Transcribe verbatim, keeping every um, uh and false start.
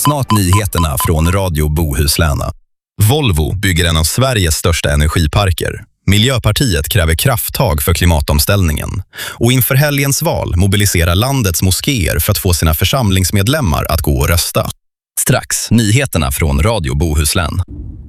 Snart nyheterna från Radio Bohusläna. Volvo bygger en av Sveriges största energiparker. Miljöpartiet kräver krafttag för klimatomställningen. Och inför helgens val mobiliserar landets moskéer för att få sina församlingsmedlemmar att gå och rösta. Strax nyheterna från Radio Bohuslän.